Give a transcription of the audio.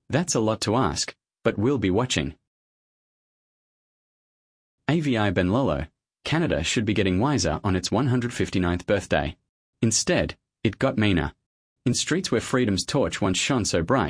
That's a lot to ask, but we'll be watching. AVI Ben Lolo, Canada should be getting wiser on its 159th birthday. Instead, it got meaner. In streets where freedom's torch once shone so bright,